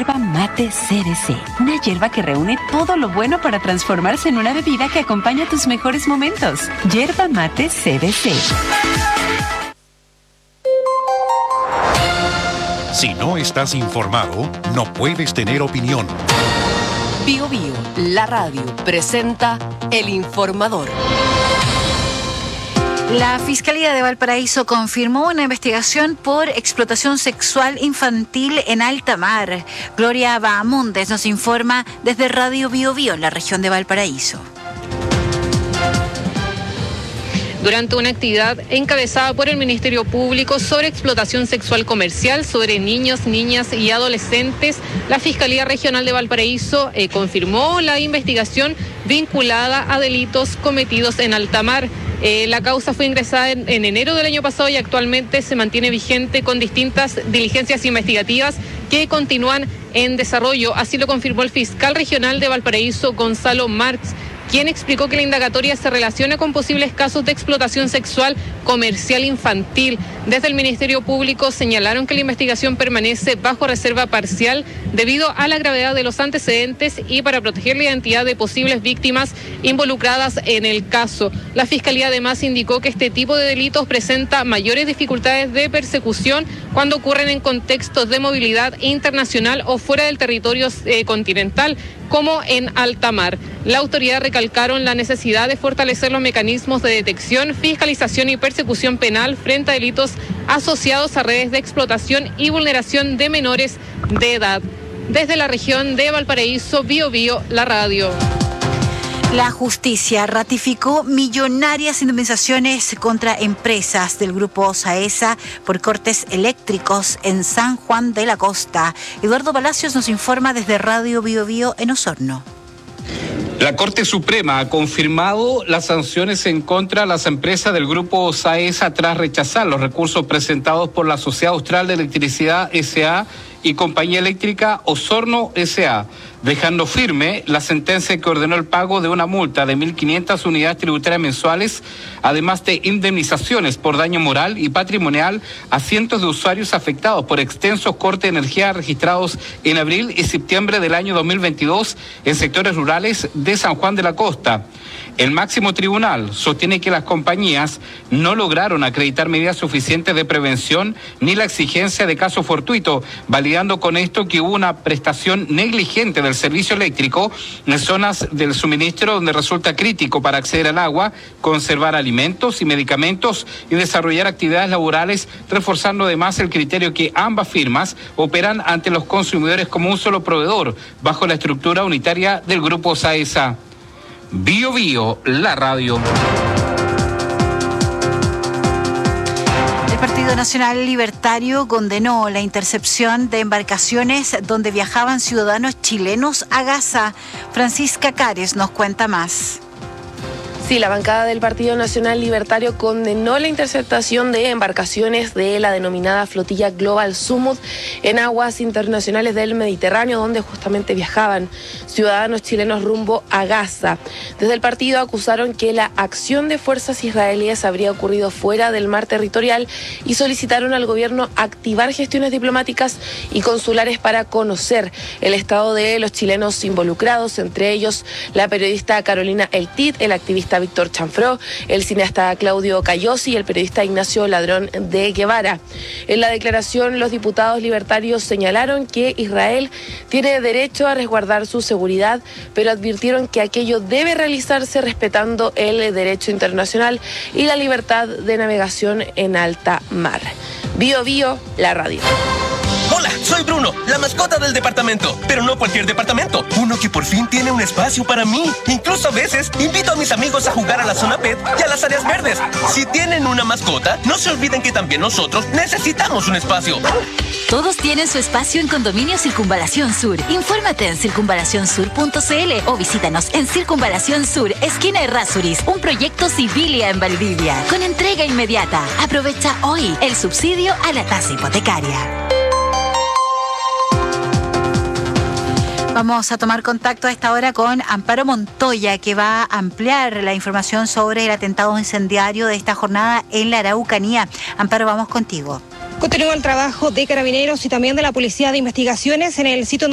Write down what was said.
Yerba Mate CBC, una hierba que reúne todo lo bueno para transformarse en una bebida que acompaña tus mejores momentos. Yerba Mate CBC. Si no estás informado, no puedes tener opinión. Bio Bio, la radio, presenta El Informador. La Fiscalía de Valparaíso confirmó una investigación por explotación sexual infantil en alta mar. Gloria Bahamondes nos informa desde Radio Bio Bio en la región de Valparaíso. Durante una actividad encabezada por el Ministerio Público sobre explotación sexual comercial sobre niños, niñas y adolescentes, la Fiscalía Regional de Valparaíso confirmó la investigación vinculada a delitos cometidos en alta mar. La causa fue ingresada en enero del año pasado y actualmente se mantiene vigente con distintas diligencias investigativas que continúan en desarrollo. Así lo confirmó el fiscal regional de Valparaíso, Gonzalo Marx, quien explicó que la indagatoria se relaciona con posibles casos de explotación sexual comercial infantil. Desde el Ministerio Público señalaron que la investigación permanece bajo reserva parcial debido a la gravedad de los antecedentes y para proteger la identidad de posibles víctimas involucradas en el caso. La Fiscalía además indicó que este tipo de delitos presenta mayores dificultades de persecución cuando ocurren en contextos de movilidad internacional o fuera del territorio continental, como en alta mar. La autoridad recalcaron la necesidad de fortalecer los mecanismos de detección, fiscalización y persecución penal frente a delitos asociados a redes de explotación y vulneración de menores de edad. Desde la región de Valparaíso, Bio Bio, la radio. La justicia ratificó millonarias indemnizaciones contra empresas del grupo SAESA por cortes eléctricos en San Juan de la Costa. Eduardo Palacios nos informa desde Radio Bio Bio en Osorno. La Corte Suprema ha confirmado las sanciones en contra de las empresas del grupo SAESA tras rechazar los recursos presentados por la Sociedad Austral de Electricidad S.A. y Compañía Eléctrica Osorno S.A., dejando firme la sentencia que ordenó el pago de una multa de 1.500 unidades tributarias mensuales, además de indemnizaciones por daño moral y patrimonial a cientos de usuarios afectados por extensos cortes de energía registrados en abril y septiembre del año 2022 en sectores rurales de San Juan de la Costa. El máximo tribunal sostiene que las compañías no lograron acreditar medidas suficientes de prevención ni la exigencia de caso fortuito, validando con esto que hubo una prestación negligente del servicio eléctrico en zonas del suministro donde resulta crítico para acceder al agua, conservar alimentos y medicamentos y desarrollar actividades laborales, reforzando además el criterio que ambas firmas operan ante los consumidores como un solo proveedor, bajo la estructura unitaria del grupo SAESA. Bio Bio, la radio. El Partido Nacional Libertario condenó la intercepción de embarcaciones donde viajaban ciudadanos chilenos a Gaza. Francisca Cares nos cuenta más. Sí, la bancada del Partido Nacional Libertario condenó la interceptación de embarcaciones de la denominada flotilla Global Sumud en aguas internacionales del Mediterráneo, donde justamente viajaban ciudadanos chilenos rumbo a Gaza. Desde el partido acusaron que la acción de fuerzas israelíes habría ocurrido fuera del mar territorial y solicitaron al gobierno activar gestiones diplomáticas y consulares para conocer el estado de los chilenos involucrados, entre ellos la periodista Carolina Eltit, el activista Víctor Chanfró, el cineasta Claudio Cayosi y el periodista Ignacio Ladrón de Guevara. En la declaración, los diputados libertarios señalaron que Israel tiene derecho a resguardar su seguridad, pero advirtieron que aquello debe realizarse respetando el derecho internacional y la libertad de navegación en alta mar. Bio Bio, la radio. Hola, soy Bruno, la mascota del departamento, pero no cualquier departamento, uno que por fin tiene un espacio para mí. Incluso a veces invito a mis amigos a jugar a la zona pet y a las áreas verdes. Si tienen una mascota, no se olviden que también nosotros necesitamos un espacio. Todos tienen su espacio en Condominio Circunvalación Sur. Infórmate en circunvalacionsur.cl o visítanos en Circunvalación Sur, esquina Errázuriz, un proyecto Civilia en Valdivia, con entrega inmediata. Aprovecha hoy el subsidio a la tasa hipotecaria. Vamos a tomar contacto a esta hora con Amparo Montoya, que va a ampliar la información sobre el atentado incendiario de esta jornada en la Araucanía. Amparo, vamos contigo. Continúa el trabajo de Carabineros y también de la Policía de Investigaciones en el sitio